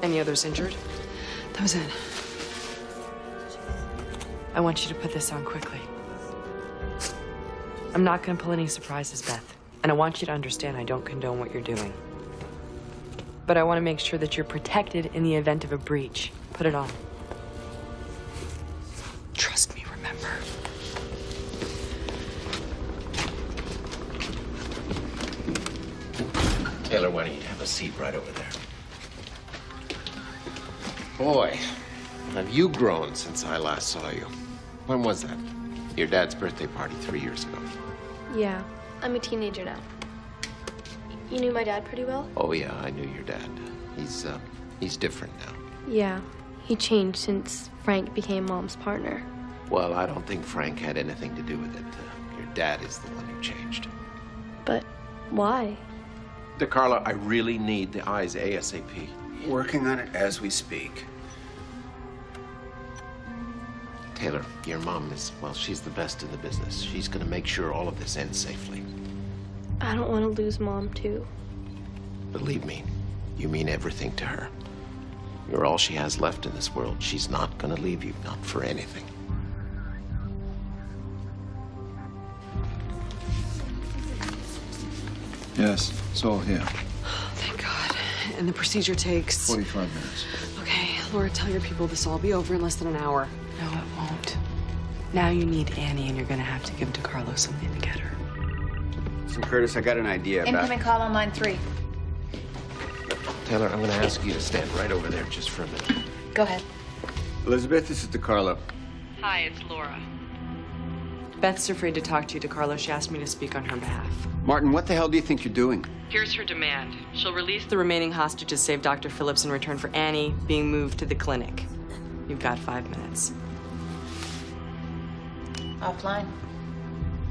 Any others injured? That was it. I want you to put this on quickly. I'm not gonna pull any surprises, Beth. And I want you to understand I don't condone what you're doing. But I want to make sure that you're protected in the event of a breach. Put it on. Trust me, remember. Taylor, why don't you have a seat right over there? Boy, have you grown since I last saw you. When was that? Your dad's birthday party 3 years ago. Yeah, I'm a teenager now. You knew my dad pretty well? Oh, yeah, I knew your dad. He's different now. Yeah, he changed since Frank became Mom's partner. Well, I don't think Frank had anything to do with it. Your dad is the one who changed. But why? DeCarlo, I really need the eyes ASAP. Working on it as we speak. Taylor, your mom is, well, she's the best in the business. She's gonna make sure all of this ends safely. I don't want to lose Mom, too. Believe me, you mean everything to her. You're all she has left in this world. She's not gonna leave you, not for anything. Yes, it's all here. Thank God. And the procedure takes... 45 minutes. Okay, Laura, tell your people this will all be over in less than an hour. No, it won't. Now you need Annie, and you're gonna have to give DeCarlo something to get her. So, Curtis, I got an idea about... Incoming call on line 3. Taylor, I'm gonna ask you to stand right over there just for a minute. Go ahead. Elizabeth, this is DeCarlo. Hi, it's Laura. Beth's afraid to talk to you, DeCarlo. She asked me to speak on her behalf. Martin, what the hell do you think you're doing? Here's her demand. She'll release the remaining hostages, save Dr. Phillips in return for Annie being moved to the clinic. You've got 5 minutes. Offline.